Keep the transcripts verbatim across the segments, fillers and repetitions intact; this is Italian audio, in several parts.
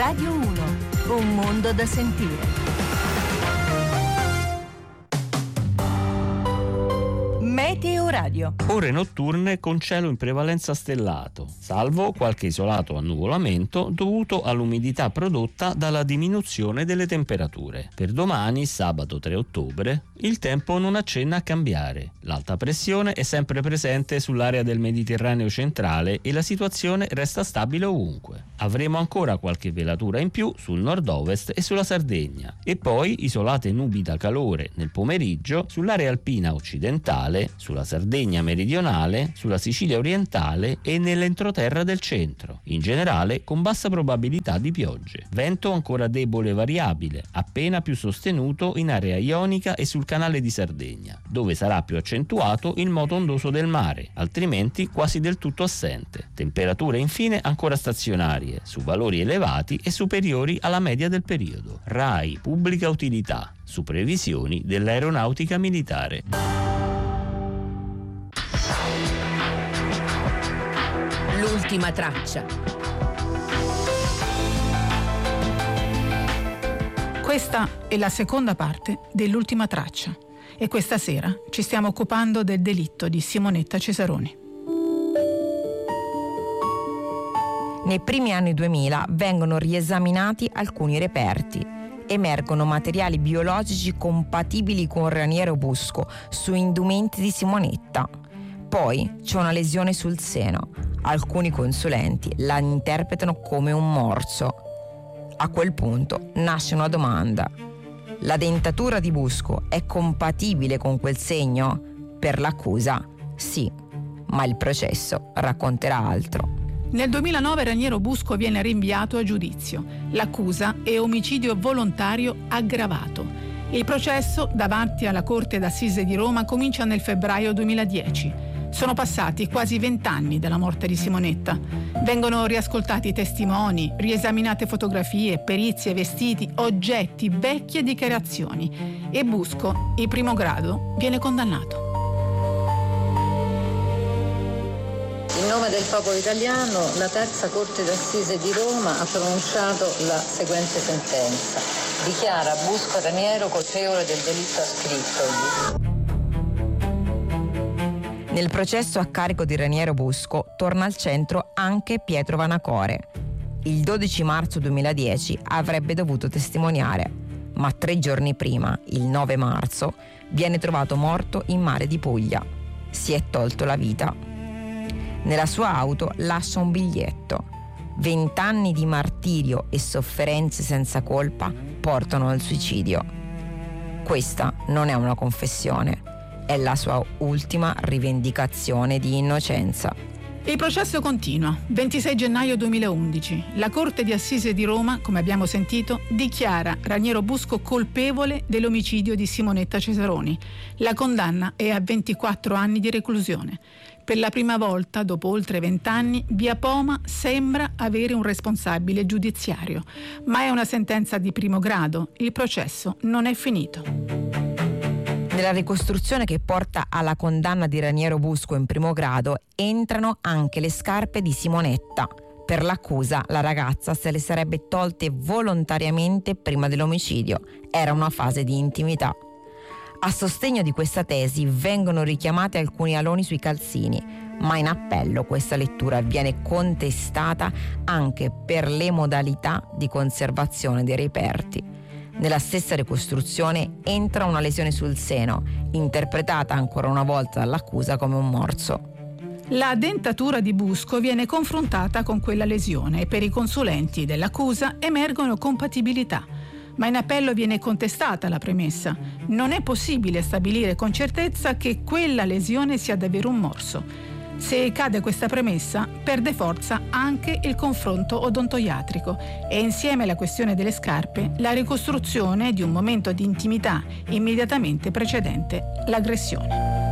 Radio uno, un mondo da sentire. Meteo Radio. Ore notturne con cielo in prevalenza stellato, salvo qualche isolato annuvolamento dovuto all'umidità prodotta dalla diminuzione delle temperature. Per domani, sabato tre ottobre, il tempo non accenna a cambiare. L'alta pressione è sempre presente sull'area del Mediterraneo centrale e la situazione resta stabile ovunque. Avremo ancora qualche velatura in più sul nord-ovest e sulla Sardegna, e poi isolate nubi da calore nel pomeriggio sull'area alpina occidentale, sulla Sardegna meridionale, sulla Sicilia orientale e nell'entroterra del centro, in generale con bassa probabilità di piogge. Vento ancora debole e variabile, appena più sostenuto in area ionica e sul canale di Sardegna, dove sarà più accentuato il moto ondoso del mare, altrimenti quasi del tutto assente. Temperature infine ancora stazionarie, su valori elevati e superiori alla media del periodo. RAI Pubblica Utilità, su previsioni dell'Aeronautica Militare. L'ultima traccia. Questa è la seconda parte dell'Ultima traccia e questa sera ci stiamo occupando del delitto di Simonetta Cesaroni. Nei primi anni duemila vengono riesaminati alcuni reperti. Emergono materiali biologici compatibili con Raniero Busco su indumenti di Simonetta. Poi c'è una lesione sul seno. Alcuni consulenti la interpretano come un morso. A quel punto nasce una domanda. La dentatura di Busco è compatibile con quel segno? Per l'accusa, sì, ma il processo racconterà altro. Nel duemilanove Raniero Busco viene rinviato a giudizio. L'accusa è omicidio volontario aggravato. Il processo davanti alla Corte d'Assise di Roma comincia nel febbraio duemiladieci. Sono passati quasi vent'anni dalla morte di Simonetta. Vengono riascoltati testimoni, riesaminate fotografie, perizie, vestiti, oggetti, vecchie dichiarazioni. E Busco, in primo grado, viene condannato. In nome del popolo italiano, la terza Corte d'Assise di Roma ha pronunciato la seguente sentenza. Dichiara Busco Raniero colpevole del delitto ascrittogli. Nel processo a carico di Raniero Busco torna al centro anche Pietro Vanacore. Il dodici marzo duemiladieci avrebbe dovuto testimoniare, ma tre giorni prima, il nove marzo, viene trovato morto in mare di Puglia. Si è tolto la vita. Nella sua auto lascia un biglietto. Vent'anni di martirio e sofferenze senza colpa portano al suicidio. Questa non è una confessione. È la sua ultima rivendicazione di innocenza. Il processo continua. ventisei gennaio duemilaundici. La Corte di Assise di Roma, come abbiamo sentito, dichiara Raniero Busco colpevole dell'omicidio di Simonetta Cesaroni. La condanna è a ventiquattro anni di reclusione. Per la prima volta, dopo oltre vent'anni, Via Poma sembra avere un responsabile giudiziario. Ma è una sentenza di primo grado. Il processo non è finito. Nella ricostruzione che porta alla condanna di Raniero Busco in primo grado entrano anche le scarpe di Simonetta. Per l'accusa la ragazza se le sarebbe tolte volontariamente prima dell'omicidio. Era una fase di intimità. A sostegno di questa tesi vengono richiamati alcuni aloni sui calzini, ma in appello questa lettura viene contestata anche per le modalità di conservazione dei reperti. Nella stessa ricostruzione entra una lesione sul seno, interpretata ancora una volta dall'accusa come un morso. La dentatura di Busco viene confrontata con quella lesione e per i consulenti dell'accusa emergono compatibilità. Ma in appello viene contestata la premessa. Non è possibile stabilire con certezza che quella lesione sia davvero un morso. Se cade questa premessa, perde forza anche il confronto odontoiatrico e insieme alla questione delle scarpe, la ricostruzione di un momento di intimità immediatamente precedente l'aggressione.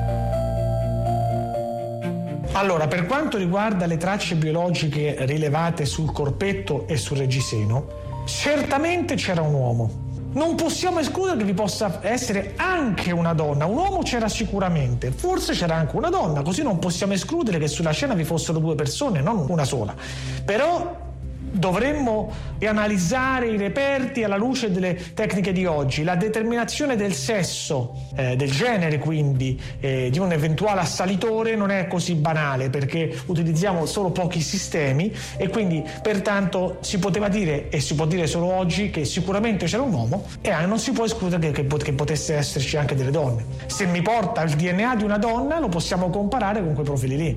Allora, per quanto riguarda le tracce biologiche rilevate sul corpetto e sul reggiseno, certamente c'era un uomo. Non possiamo escludere che vi possa essere anche una donna. Un uomo c'era sicuramente, forse c'era anche una donna, così non possiamo escludere che sulla scena vi fossero due persone, non una sola. Però Dovremmo analizzare i reperti alla luce delle tecniche di oggi. La determinazione del sesso, eh, del genere quindi, eh, di un eventuale assalitore non è così banale, perché utilizziamo solo pochi sistemi e quindi pertanto si poteva dire, e si può dire solo oggi, che sicuramente c'era un uomo e non si può escludere che, che, che potesse esserci anche delle donne. Se mi porta il D N A di una donna lo possiamo comparare con quei profili lì.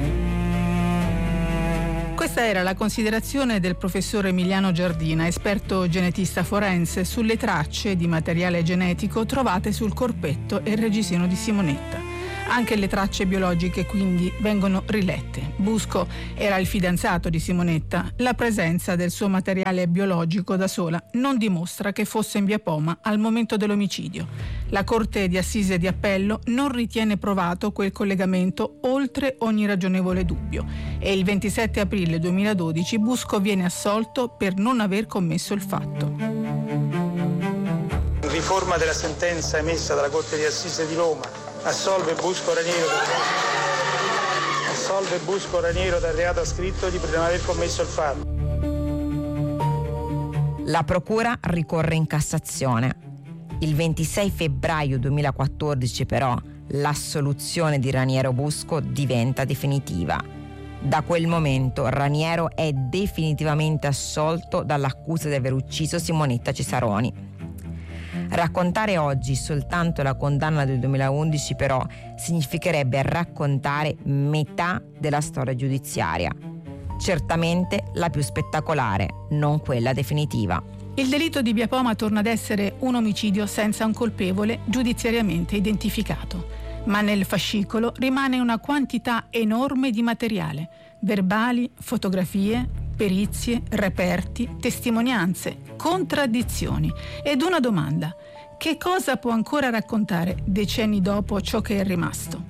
Questa era la considerazione del professor Emiliano Giardina, esperto genetista forense, sulle tracce di materiale genetico trovate sul corpetto e il reggiseno di Simonetta. Anche le tracce biologiche quindi vengono rilette. Busco era il fidanzato di Simonetta. La presenza del suo materiale biologico da sola non dimostra che fosse in via Poma al momento dell'omicidio. La Corte di Assise di Appello non ritiene provato quel collegamento oltre ogni ragionevole dubbio e il ventisette aprile duemiladodici Busco viene assolto per non aver commesso il fatto. Riforma della sentenza emessa dalla Corte di Assise di Roma assolve Busco Raniero assolve Busco Raniero dal reato ascritto di non aver commesso il fatto. La procura ricorre in Cassazione. Il ventisei febbraio duemilaquattordici però l'assoluzione di Raniero Busco diventa definitiva. Da quel momento Raniero è definitivamente assolto dall'accusa di aver ucciso Simonetta Cesaroni. Raccontare oggi soltanto la condanna del duemilaundici però significherebbe raccontare metà della storia giudiziaria. Certamente la più spettacolare, non quella definitiva. Il delitto di via Poma torna ad essere un omicidio senza un colpevole giudiziariamente identificato, ma nel fascicolo rimane una quantità enorme di materiale, verbali, fotografie, perizie, reperti, testimonianze, contraddizioni ed una domanda: che cosa può ancora raccontare decenni dopo ciò che è rimasto?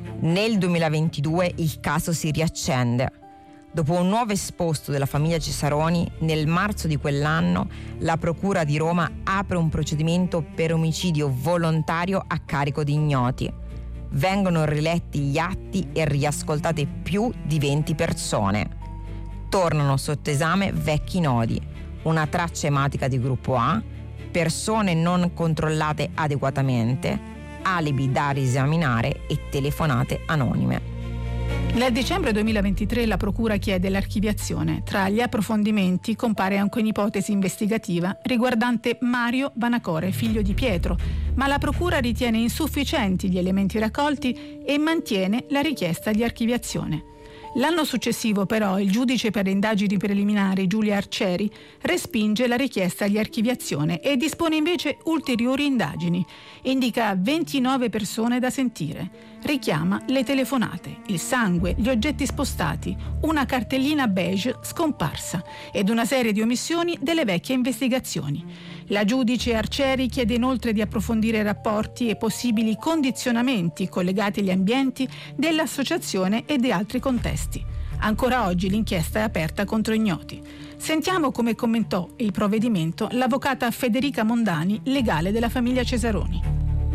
Nel duemilaventidue il caso si riaccende. Dopo un nuovo esposto della famiglia Cesaroni, nel marzo di quell'anno la Procura di Roma apre un procedimento per omicidio volontario a carico di ignoti. Vengono riletti gli atti e riascoltate più di venti persone. Tornano sotto esame vecchi nodi, una traccia ematica di gruppo A, persone non controllate adeguatamente, alibi da riesaminare e telefonate anonime. Nel dicembre duemilaventitré la Procura chiede l'archiviazione. Tra gli approfondimenti compare anche un'ipotesi investigativa riguardante Mario Vanacore, figlio di Pietro, ma la Procura ritiene insufficienti gli elementi raccolti e mantiene la richiesta di archiviazione. L'anno successivo però il giudice per le indagini preliminari Giulia Arcieri respinge la richiesta di archiviazione e dispone invece ulteriori indagini. Indica ventinove persone da sentire. Richiama le telefonate, il sangue, gli oggetti spostati, una cartellina beige scomparsa ed una serie di omissioni delle vecchie investigazioni. La giudice Arcieri chiede inoltre di approfondire rapporti e possibili condizionamenti collegati agli ambienti dell'associazione e di altri contesti. Ancora oggi l'inchiesta è aperta contro ignoti. Sentiamo come commentò il provvedimento l'avvocata Federica Mondani, legale della famiglia Cesaroni.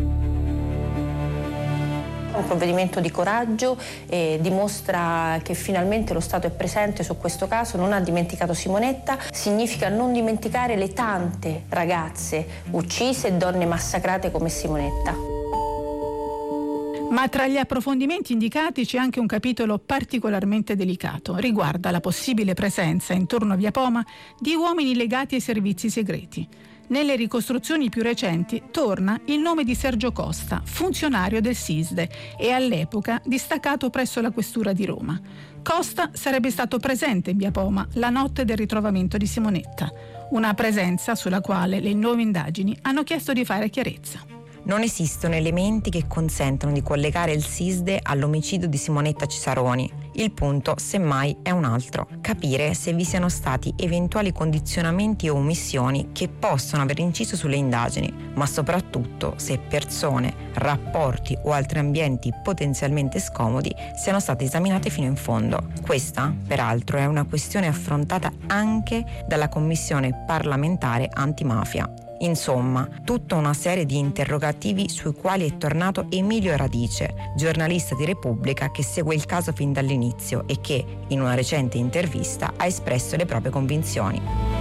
Un provvedimento di coraggio, eh, dimostra che finalmente lo Stato è presente su questo caso, non ha dimenticato Simonetta, significa non dimenticare le tante ragazze uccise e donne massacrate come Simonetta. Ma tra gli approfondimenti indicati c'è anche un capitolo particolarmente delicato. Riguarda la possibile presenza intorno a via Poma di uomini legati ai servizi segreti. Nelle ricostruzioni più recenti torna il nome di Sergio Costa, funzionario del SISDE e all'epoca distaccato presso la questura di Roma. Costa sarebbe stato presente in via Poma la notte del ritrovamento di Simonetta, una presenza sulla quale le nuove indagini hanno chiesto di fare chiarezza. Non esistono elementi che consentono di collegare il SISDE all'omicidio di Simonetta Cesaroni. Il punto, semmai, è un altro: capire se vi siano stati eventuali condizionamenti o omissioni che possono aver inciso sulle indagini, ma soprattutto se persone, rapporti o altri ambienti potenzialmente scomodi siano state esaminate fino in fondo. Questa, peraltro, è una questione affrontata anche dalla Commissione parlamentare antimafia. Insomma, tutta una serie di interrogativi sui quali è tornato Emilio Radice, giornalista di Repubblica che segue il caso fin dall'inizio e che, in una recente intervista, ha espresso le proprie convinzioni.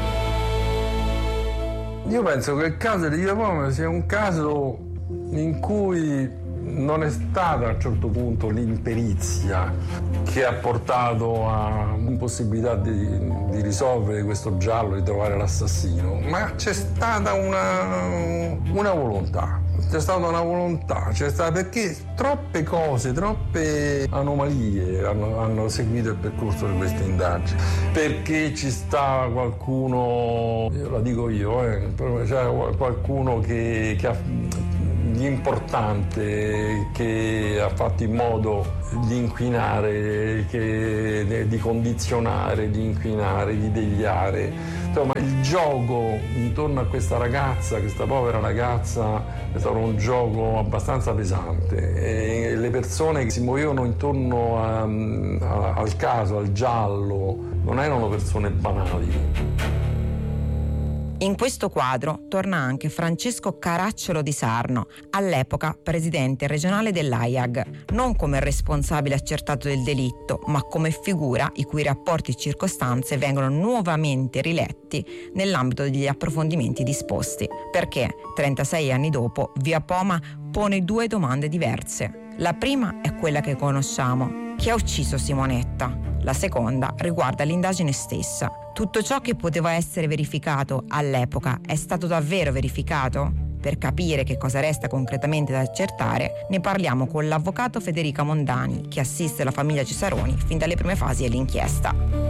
Io penso che il caso di Via Poma sia un caso in cui non è stata a un certo punto l'imperizia che ha portato a l'impossibilità di, di risolvere questo giallo, di trovare l'assassino, ma c'è stata una, una volontà, c'è stata una volontà, c'è stata perché troppe cose, troppe anomalie hanno, hanno seguito il percorso di queste indagini, perché ci sta qualcuno, io la dico io, eh, c'è qualcuno che, che ha di importante, che ha fatto in modo di inquinare, che, di condizionare, di inquinare, di deviare. Insomma, il gioco intorno a questa ragazza, questa povera ragazza, è stato un gioco abbastanza pesante e le persone che si muovevano intorno a, a, al caso, al giallo, non erano persone banali. In questo quadro torna anche Francesco Caracciolo di Sarno, all'epoca presidente regionale dell'A I A G, non come responsabile accertato del delitto, ma come figura i cui rapporti e circostanze vengono nuovamente riletti nell'ambito degli approfondimenti disposti, perché trentasei anni dopo Via Poma pone due domande diverse. La prima è quella che conosciamo: chi ha ucciso Simonetta? La seconda riguarda l'indagine stessa. Tutto ciò che poteva essere verificato all'epoca è stato davvero verificato? Per capire che cosa resta concretamente da accertare, ne parliamo con l'avvocato Federica Mondani, che assiste la famiglia Cesaroni fin dalle prime fasi dell'inchiesta.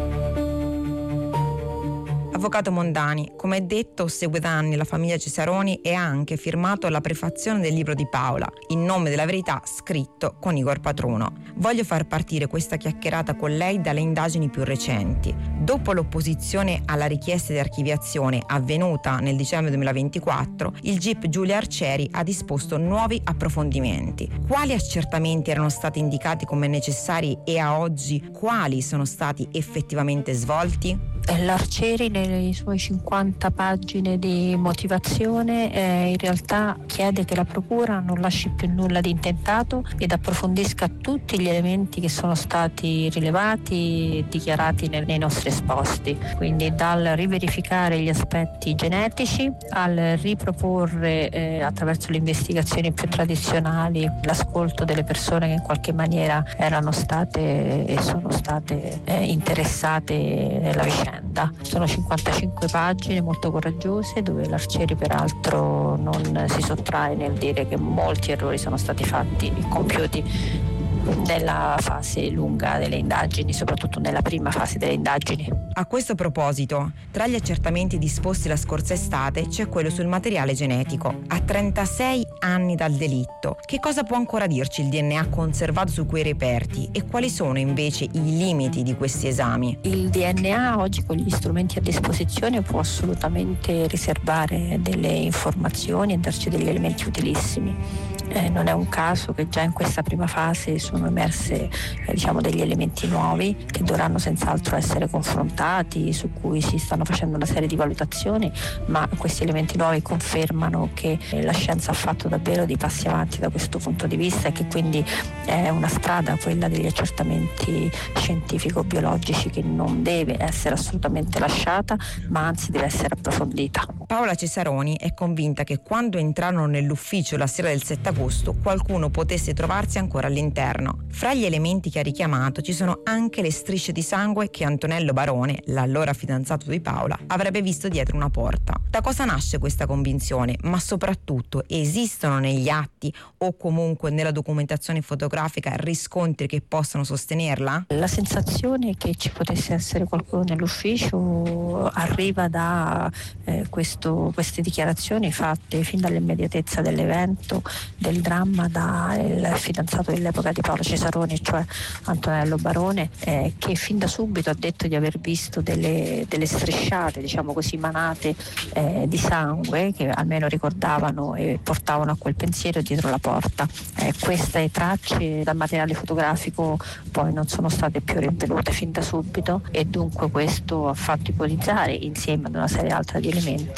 Avvocato Mondani, come detto, segue da anni la famiglia Cesaroni e ha anche firmato la prefazione del libro di Paola, In nome della verità, scritto con Igor Patruno. Voglio far partire questa chiacchierata con lei dalle indagini più recenti. Dopo l'opposizione alla richiesta di archiviazione avvenuta nel dicembre duemilaventiquattro, il G I P Giulia Arcieri ha disposto nuovi approfondimenti. Quali accertamenti erano stati indicati come necessari e a oggi quali sono stati effettivamente svolti? L'Arcieri nelle sue cinquanta pagine di motivazione eh, in realtà chiede che la procura non lasci più nulla di intentato ed approfondisca tutti gli elementi che sono stati rilevati e dichiarati nel, nei nostri esposti, quindi dal riverificare gli aspetti genetici al riproporre eh, attraverso le investigazioni più tradizionali l'ascolto delle persone che in qualche maniera erano state e sono state eh, interessate nella vicenda. Sono cinquantacinque pagine molto coraggiose, dove l'Arcieri peraltro non si sottrae nel dire che molti errori sono stati fatti e compiuti nella fase lunga delle indagini, soprattutto nella prima fase delle indagini. A questo proposito, tra gli accertamenti disposti la scorsa estate c'è quello sul materiale genetico. A trentasei anni dal delitto, che cosa può ancora dirci il D N A conservato su quei reperti e quali sono invece i limiti di questi esami? Il D N A oggi con gli strumenti a disposizione può assolutamente riservare delle informazioni e darci degli elementi utilissimi. Eh, non è un caso che già in questa prima fase sono emerse eh, diciamo degli elementi nuovi che dovranno senz'altro essere confrontati, su cui si stanno facendo una serie di valutazioni, ma questi elementi nuovi confermano che eh, la scienza ha fatto davvero dei passi avanti da questo punto di vista e che quindi è una strada, quella degli accertamenti scientifico-biologici, che non deve essere assolutamente lasciata, ma anzi deve essere approfondita. Paola Cesaroni è convinta che quando entrarono nell'ufficio la sera del sette agosto qualcuno potesse trovarsi ancora all'interno. Fra gli elementi che ha richiamato ci sono anche le strisce di sangue che Antonello Barone, l'allora fidanzato di Paola, avrebbe visto dietro una porta. Da cosa nasce questa convinzione? Ma soprattutto, esistono negli atti o comunque nella documentazione fotografica riscontri che possano sostenerla? La sensazione che ci potesse essere qualcuno nell'ufficio arriva da eh, questo, queste dichiarazioni fatte fin dall'immediatezza dell'evento, del dramma, dal fidanzato dell'epoca di Paola Cesaroni, cioè Antonello Barone, eh, che fin da subito ha detto di aver visto delle, delle strisciate, diciamo così, manate eh, di sangue che almeno ricordavano e portavano a quel pensiero dietro la porta. Eh, queste tracce dal materiale fotografico poi non sono state più rinvenute fin da subito e dunque questo ha fatto ipotizzare, insieme ad una serie altra di elementi,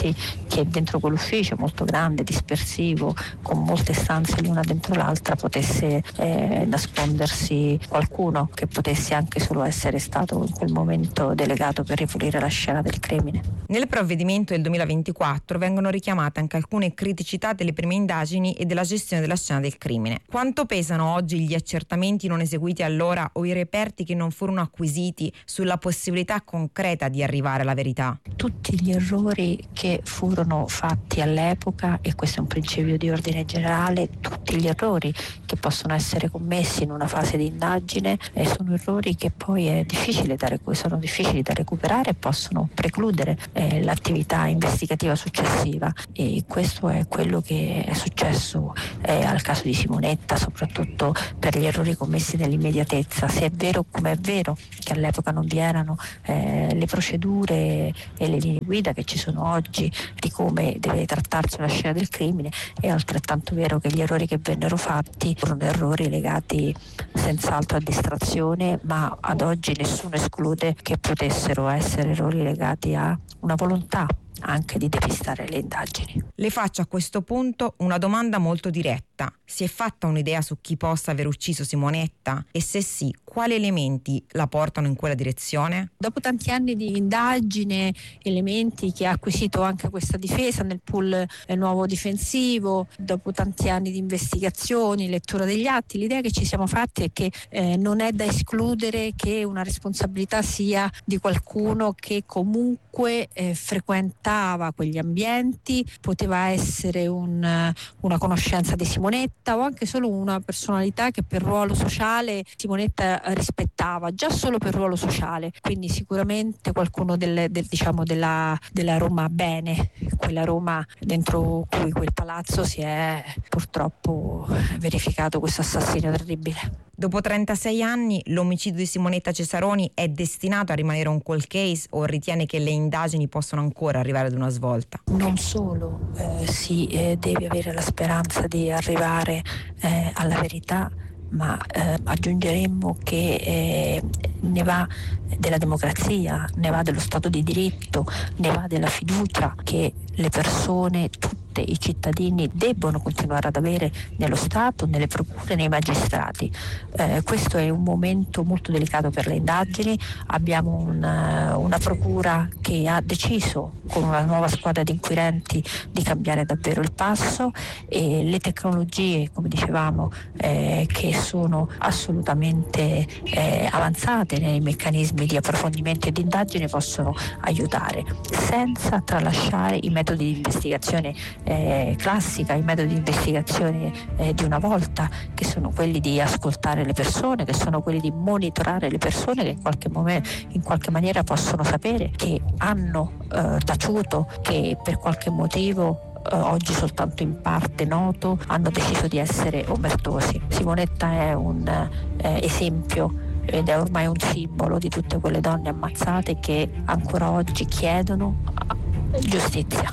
errori che dentro quell'ufficio molto grande, dispersivo, con molte stanze l'una dentro l'altra, potesse eh, nascondersi qualcuno che potesse anche solo essere stato in quel momento delegato per ripulire la scena del crimine. Nel provvedimento del duemilaventiquattro vengono richiamate anche alcune criticità delle prime indagini e della gestione della scena del crimine. Quanto pesano oggi gli accertamenti non eseguiti allora o i reperti che non furono acquisiti sulla possibilità concreta di arrivare alla verità? Tutti gli errori che furono fatti all'epoca, e questo è un principio di ordine generale, tutti gli errori che possono essere commessi in una fase di indagine eh, sono errori che poi è difficile da, sono difficili da recuperare e possono precludere eh, l'attività investigativa successiva, e questo è quello che è successo eh, al caso di Simonetta, soprattutto per gli errori commessi nell'immediatezza. Se è vero, come è vero, che all'epoca non vi erano eh, le procedure e le linee guida che ci sono oggi di come deve trattarsi una scena del crimine, è altrettanto vero che gli errori che vennero fatti furono errori legati senz'altro a distrazione, ma ad oggi nessuno esclude che potessero essere errori legati a una volontà anche di depistare le indagini. Le faccio a questo punto una domanda molto diretta. Si è fatta un'idea su chi possa aver ucciso Simonetta? E se sì, quali elementi la portano in quella direzione? Dopo tanti anni di indagine, elementi che ha acquisito anche questa difesa nel pool nuovo difensivo, dopo tanti anni di investigazioni, lettura degli atti, l'idea che ci siamo fatti è che eh, non è da escludere che una responsabilità sia di qualcuno che comunque eh, frequentava quegli ambienti, poteva essere un, una conoscenza di Simonetta o anche solo una personalità che per ruolo sociale Simonetta rispettava, già solo per ruolo sociale, quindi sicuramente qualcuno del, del, diciamo della, della Roma bene, quella Roma dentro cui quel palazzo si è purtroppo verificato questo assassinio terribile. Dopo trentasei anni l'omicidio di Simonetta Cesaroni è destinato a rimanere un cold case o ritiene che le indagini possono ancora arrivare ad una svolta? Non solo eh, si eh, deve avere la speranza di arrivare eh, alla verità, ma eh, aggiungeremmo che eh, ne va della democrazia, ne va dello Stato di diritto, ne va della fiducia che le persone, tutte i cittadini debbono continuare ad avere nello Stato, nelle procure, nei magistrati. Eh, questo è un momento molto delicato per le indagini. Abbiamo una, una procura che ha deciso con una nuova squadra di inquirenti di cambiare davvero il passo, e le tecnologie, come dicevamo, eh, che sono assolutamente eh, avanzate nei meccanismi di approfondimento e di indagine possono aiutare, senza tralasciare i metodi di investigazione eh, classica, i metodi di investigazione eh, di una volta, che sono quelli di ascoltare le persone, che sono quelli di monitorare le persone che in qualche momento, in qualche maniera possono sapere che hanno eh, taciuto, che per qualche motivo oggi soltanto in parte noto hanno deciso di essere omertosi. Simonetta è un eh, esempio ed è ormai un simbolo di tutte quelle donne ammazzate che ancora oggi chiedono giustizia.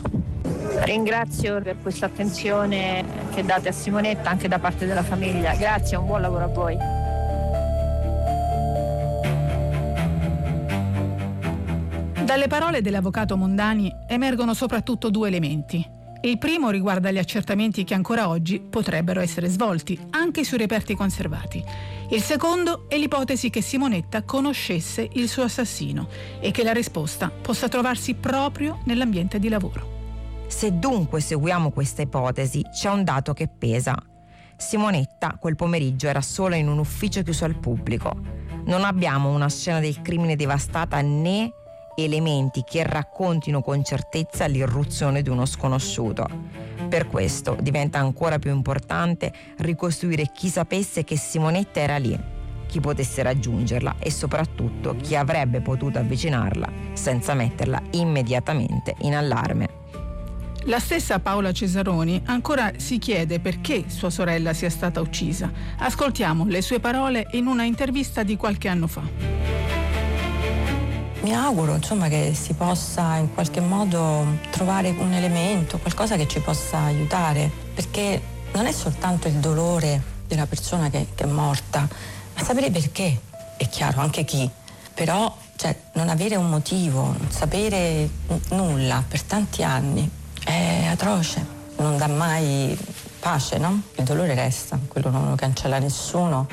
Ringrazio per questa attenzione che date a Simonetta anche da parte della famiglia. Grazie, un buon lavoro a voi. Dalle parole dell'avvocato Mondani emergono soprattutto due elementi. Il primo riguarda gli accertamenti che ancora oggi potrebbero essere svolti, anche sui reperti conservati. Il secondo è l'ipotesi che Simonetta conoscesse il suo assassino e che la risposta possa trovarsi proprio nell'ambiente di lavoro. Se dunque seguiamo questa ipotesi, c'è un dato che pesa. Simonetta quel pomeriggio era sola in un ufficio chiuso al pubblico. Non abbiamo una scena del crimine devastata né elementi che raccontino con certezza l'irruzione di uno sconosciuto. Per questo diventa ancora più importante ricostruire chi sapesse che Simonetta era lì, chi potesse raggiungerla e soprattutto chi avrebbe potuto avvicinarla senza metterla immediatamente in allarme. La stessa Paola Cesaroni ancora si chiede perché sua sorella sia stata uccisa. Ascoltiamo le sue parole in una intervista di qualche anno fa. Mi auguro, insomma, che si possa in qualche modo trovare un elemento, qualcosa che ci possa aiutare, perché non è soltanto il dolore della persona che, che è morta, ma sapere perché, è chiaro, anche chi, però cioè non avere un motivo, non sapere n- nulla per tanti anni è atroce, non dà mai pace, no? Il dolore resta, quello non lo cancella nessuno.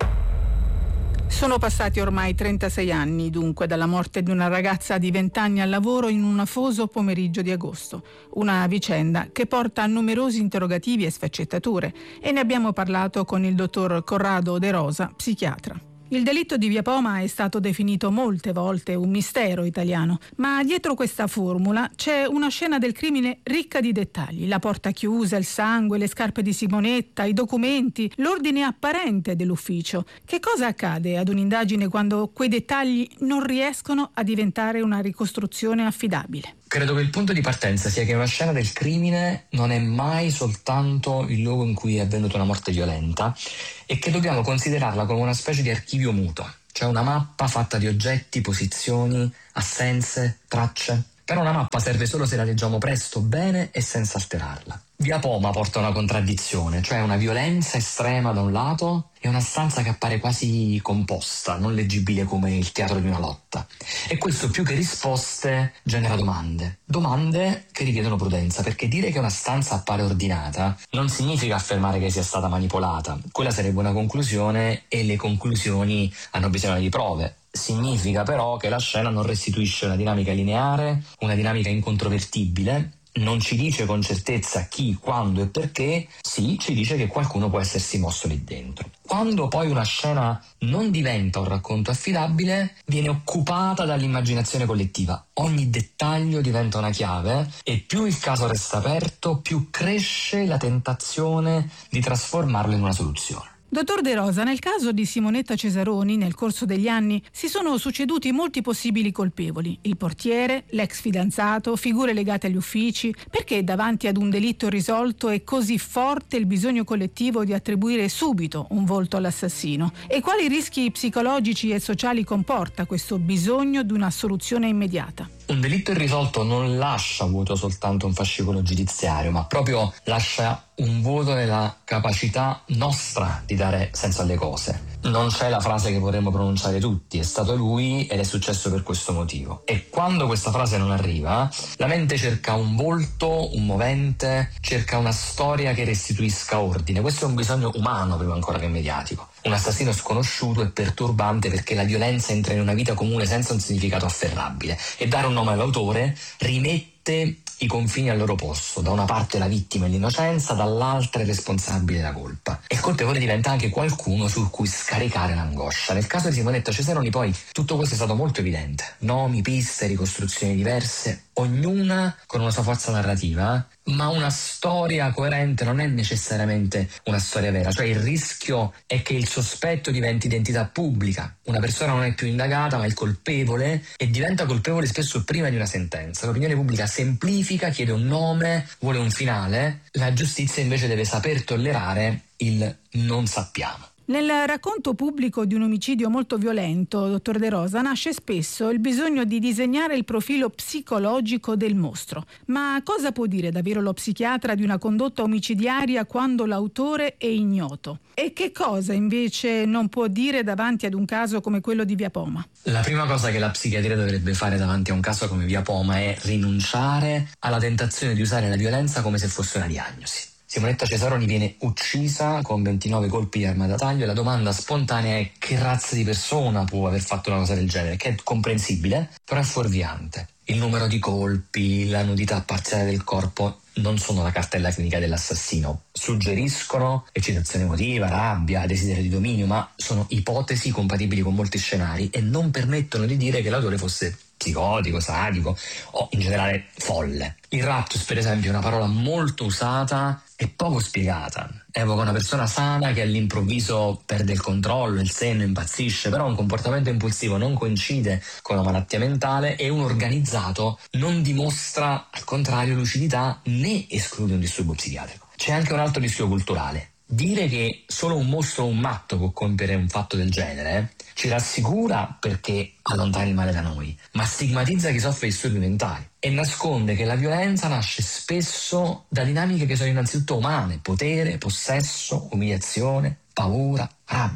Sono passati ormai trentasei anni, dunque, dalla morte di una ragazza di venti anni al lavoro in un afoso pomeriggio di agosto. Una vicenda che porta a numerosi interrogativi e sfaccettature, e ne abbiamo parlato con il dottor Corrado De Rosa, psichiatra. Il delitto di Via Poma è stato definito molte volte un mistero italiano, ma dietro questa formula c'è una scena del crimine ricca di dettagli: la porta chiusa, il sangue, le scarpe di Simonetta, i documenti, l'ordine apparente dell'ufficio. Che cosa accade ad un'indagine quando quei dettagli non riescono a diventare una ricostruzione affidabile? Credo che il punto di partenza sia che una scena del crimine non è mai soltanto il luogo in cui è avvenuta una morte violenta e che dobbiamo considerarla come una specie di archivio muto, cioè una mappa fatta di oggetti, posizioni, assenze, tracce. Però una mappa serve solo se la leggiamo presto, bene e senza alterarla. Via Poma porta una contraddizione, cioè una violenza estrema da un lato e una stanza che appare quasi composta, non leggibile come il teatro di una lotta. E questo, più che risposte, genera domande. Domande che richiedono prudenza, perché dire che una stanza appare ordinata non significa affermare che sia stata manipolata. Quella sarebbe una conclusione e le conclusioni hanno bisogno di prove. Significa però che la scena non restituisce una dinamica lineare, una dinamica incontrovertibile, non ci dice con certezza chi, quando e perché, sì, ci dice che qualcuno può essersi mosso lì dentro. Quando poi una scena non diventa un racconto affidabile, viene occupata dall'immaginazione collettiva. Ogni dettaglio diventa una chiave e più il caso resta aperto, più cresce la tentazione di trasformarlo in una soluzione. Dottor De Rosa, nel caso di Simonetta Cesaroni, nel corso degli anni si sono succeduti molti possibili colpevoli: il portiere, l'ex fidanzato, figure legate agli uffici. Perché davanti ad un delitto irrisolto è così forte il bisogno collettivo di attribuire subito un volto all'assassino? E quali rischi psicologici e sociali comporta questo bisogno di una soluzione immediata? Un delitto irrisolto non lascia vuoto soltanto un fascicolo giudiziario, ma proprio lascia un vuoto nella capacità nostra di dare senso alle cose. Non c'è la frase che vorremmo pronunciare tutti: è stato lui ed è successo per questo motivo. E quando questa frase non arriva, la mente cerca un volto, un movente, cerca una storia che restituisca ordine. Questo è un bisogno umano prima ancora che mediatico. Un assassino sconosciuto è perturbante perché la violenza entra in una vita comune senza un significato afferrabile, e dare un nome all'autore rimette i confini al loro posto. Da una parte la vittima e l'innocenza, dall'altra il responsabile e la colpa. E il colpevole diventa anche qualcuno su cui scaricare l'angoscia. Nel caso di Simonetta Cesaroni poi tutto questo è stato molto evidente. Nomi, piste, ricostruzioni diverse, ognuna con una sua forza narrativa, ma una storia coerente non è necessariamente una storia vera. Cioè il rischio è che il sospetto diventi identità pubblica. Una persona non è più indagata ma il colpevole, e diventa colpevole spesso prima di una sentenza. L'opinione pubblica semplifica, chiede un nome, vuole un finale. La giustizia invece deve saper tollerare il non sappiamo. Nel racconto pubblico di un omicidio molto violento, dottor De Rosa, nasce spesso il bisogno di disegnare il profilo psicologico del mostro. Ma cosa può dire davvero lo psichiatra di una condotta omicidiaria quando l'autore è ignoto? E che cosa invece non può dire davanti ad un caso come quello di Via Poma? La prima cosa che la psichiatria dovrebbe fare davanti a un caso come Via Poma è rinunciare alla tentazione di usare la violenza come se fosse una diagnosi. Simonetta Cesaroni viene uccisa con ventinove colpi di arma da taglio e la domanda spontanea è: che razza di persona può aver fatto una cosa del genere? Che è comprensibile, però è fuorviante. Il numero di colpi, la nudità parziale del corpo non sono la cartella clinica dell'assassino. Suggeriscono eccitazione emotiva, rabbia, desiderio di dominio, ma sono ipotesi compatibili con molti scenari e non permettono di dire che l'autore fosse psicotico, sadico o in generale folle. Il raptus, per esempio, è una parola molto usata e poco spiegata. Evoca una persona sana che all'improvviso perde il controllo, il senno, impazzisce, però un comportamento impulsivo non coincide con la malattia mentale, e un organizzato non dimostra, al contrario, lucidità né esclude un disturbo psichiatrico. C'è anche un altro rischio culturale. Dire che solo un mostro o un matto può compiere un fatto del genere ci rassicura perché allontana il male da noi, ma stigmatizza chi soffre di disturbi mentali e nasconde che la violenza nasce spesso da dinamiche che sono innanzitutto umane: potere, possesso, umiliazione, paura, rabbia.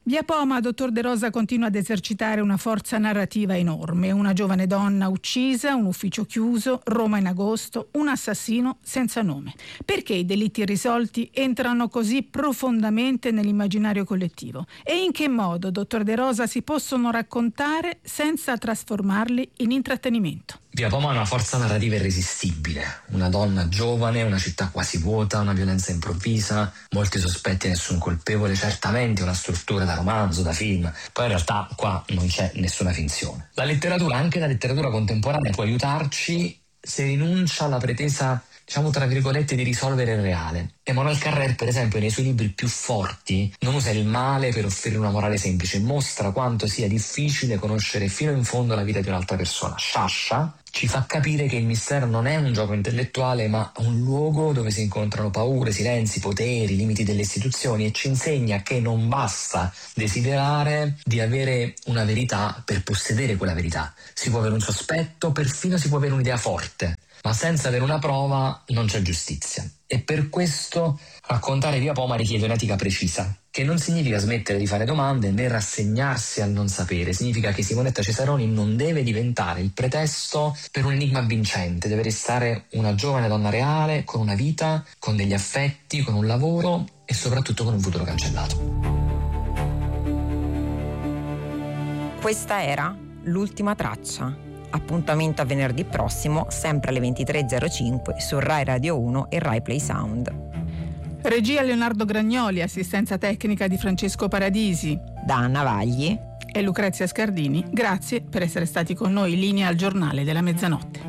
Via Poma, dottor De Rosa continua ad esercitare una forza narrativa enorme. Una giovane donna uccisa, un ufficio chiuso, Roma in agosto, un assassino senza nome. Perché i delitti irrisolti entrano così profondamente nell'immaginario collettivo? E in che modo, dottor De Rosa, si possono raccontare senza trasformarli in intrattenimento? Via Poma ha una forza narrativa irresistibile. Una donna giovane, una città quasi vuota, una violenza improvvisa, molti sospetti e nessun colpevole, certamente una struttura da romanzo, da film. Poi in realtà qua non c'è nessuna finzione. La letteratura, anche la letteratura contemporanea, può aiutarci se rinuncia alla pretesa, diciamo tra virgolette, di risolvere il reale. Emmanuel Carrère, per esempio, nei suoi libri più forti non usa il male per offrire una morale semplice, mostra quanto sia difficile conoscere fino in fondo la vita di un'altra persona. Sciascia ci fa capire che il mistero non è un gioco intellettuale, ma un luogo dove si incontrano paure, silenzi, poteri, limiti delle istituzioni, e ci insegna che non basta desiderare di avere una verità per possedere quella verità. Si può avere un sospetto, perfino si può avere un'idea forte, ma senza avere una prova non c'è giustizia. E per questo raccontare Via Poma richiede un'etica precisa, che non significa smettere di fare domande né rassegnarsi al non sapere. Significa che Simonetta Cesaroni non deve diventare il pretesto per un enigma vincente, deve restare una giovane donna reale, con una vita, con degli affetti, con un lavoro e soprattutto con un futuro cancellato. Questa era l'ultima traccia. Appuntamento a venerdì prossimo, sempre alle ventitré e zero cinque su Rai Radio uno e Rai Play Sound. Regia Leonardo Gragnoli, assistenza tecnica di Francesco Paradisi, da Anna Vagli e Lucrezia Scardini. Grazie per essere stati con noi. Linea al giornale della mezzanotte.